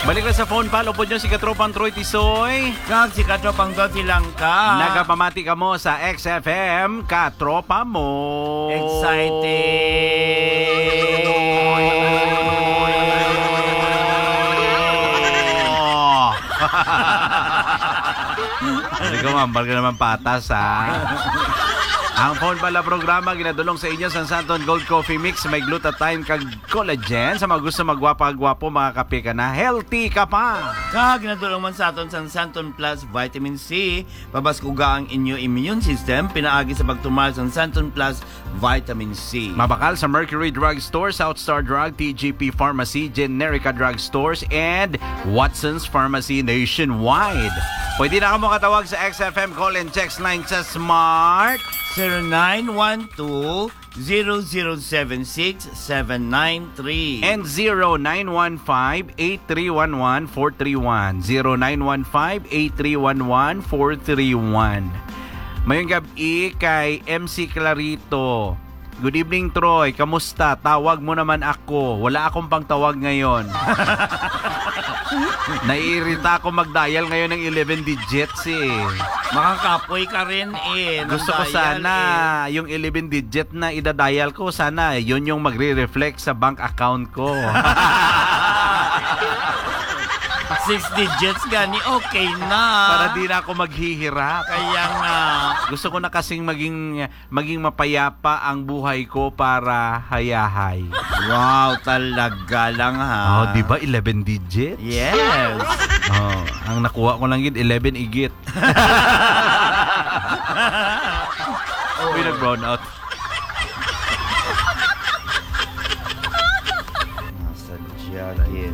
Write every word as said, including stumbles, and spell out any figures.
Balik na sa phone pal, upod nyo si Katropang Troy Tisoy. Kag si Katropang Doti lang ka. Nagapamati ka mo sa X F M, Katropa mo. Excited. Hindi ko mambal ka naman patas, ha? Ang phone pala programa ginadulong sa inyo sa Santon Gold Coffee Mix, may glutathione kag collagen sa mga gusto magwapa-gwapo, mga kape ka na healthy ka pa. Kag ginadulong man sa aton sa Santon Plus Vitamin C, pabaskuga ang inyo immune system, pinaagi sa pagtumal sa Santon Plus Vitamin C. Mabakal sa Mercury Drug Store, South Star Drug, T G P Pharmacy, Generica Drug Stores, and Watson's Pharmacy nationwide. Pwede na ka mo katawag sa X F M call and text line sa Smart zero nine one two, zero zero seven six, seven nine three and zero nine one five, eight three one one, four three one. zero nine one five, eight three one one, four three one. Mayong gabi kay M C Clarito. Good evening, Troy. Kamusta? Tawag mo naman ako. Wala akong pangtawag ngayon. Naiirita ako mag-dial ngayon ng eleven digits eh. Makakapoy ka rin eh. Gusto ko sana eh. Yung eleven digit na idadial ko, sana yun yung magre-reflect sa bank account ko. Six digits gani, okay na. Para di na ako maghihirap. Kaya nga. Gusto ko na kasing maging, maging mapayapa ang buhay ko para hayahay. Wow, talaga lang ha. Oh, di ba eleven digits? Yes. Oh, ang nakuha ko lang yun, eleven igit. Oh. Uy, nag-brown out. Sadya, yes.